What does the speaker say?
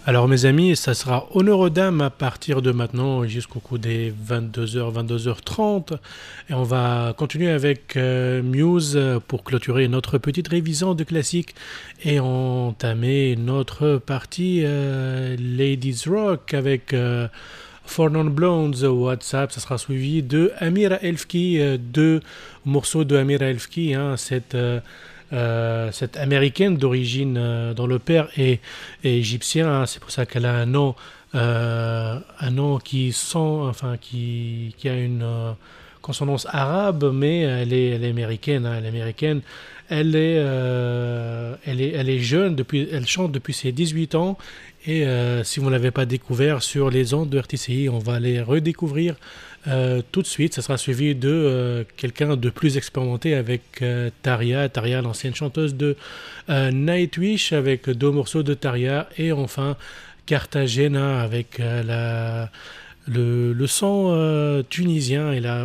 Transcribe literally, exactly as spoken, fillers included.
Alors mes amis, ça sera honneur aux dames à partir de maintenant jusqu'au coup des vingt-deux heures, vingt-deux heures trente. Et on va continuer avec euh, Muse pour clôturer notre petite révision de classiques et entamer notre partie euh, Ladies Rock avec euh, Four Non Blondes, WhatsApp. Ça sera suivi de Amira Elfki, euh, deux morceaux de Amira Elfki, hein, cette... euh, euh, cette américaine d'origine euh, dont le père est, est égyptien, hein, c'est pour ça qu'elle a un nom, euh, un nom qui sent, enfin qui, qui a une euh, consonance arabe, mais elle est, elle est américaine, hein, elle est américaine. Elle est, euh, elle est, elle est jeune depuis, elle chante depuis ses dix-huit ans. Et euh, si vous ne l'avez pas découvert sur les ondes de R T C I, on va les redécouvrir euh, tout de suite. Ça sera suivi de euh, quelqu'un de plus expérimenté avec euh, Taria, Taria, l'ancienne chanteuse de euh, Nightwish, avec deux morceaux de Taria. Et enfin, Cartagena avec euh, la, le, le son euh, tunisien et la